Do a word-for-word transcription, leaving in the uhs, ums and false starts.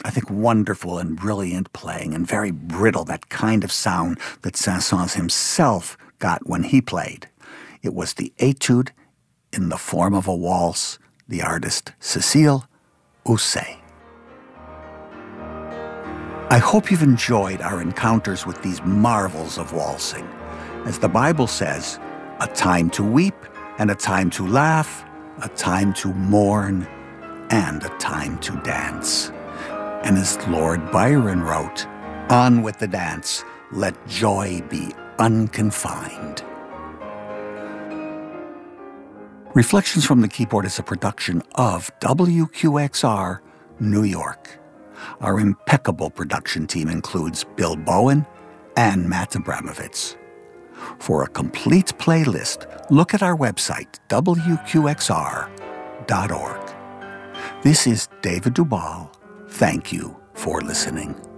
I think wonderful and brilliant playing, and very brittle, that kind of sound that Saint-Saëns himself got when he played. It was the Etude in the form of a waltz, the artist Cécile Housset. I hope you've enjoyed our encounters with these marvels of waltzing. As the Bible says, a time to weep and a time to laugh, a time to mourn, and a time to dance. And as Lord Byron wrote, on with the dance, let joy be unconfined. Reflections from the Keyboard is a production of W Q X R, New York. Our impeccable production team includes Bill Bowen and Matt Abramovitz. For a complete playlist, look at our website, W Q X R dot org. This is David Duvall. Thank you for listening.